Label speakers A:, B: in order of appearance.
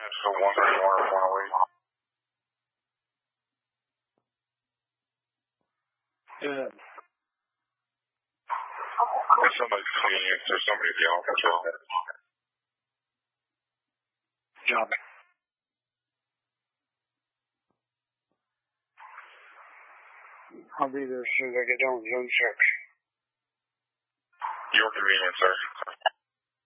A: So 131 or 108.
B: Yeah.
A: There's somebody convenience or somebody at the office.
B: John. I'll be there as soon as I get done with zone 6.
A: Your convenience, sir.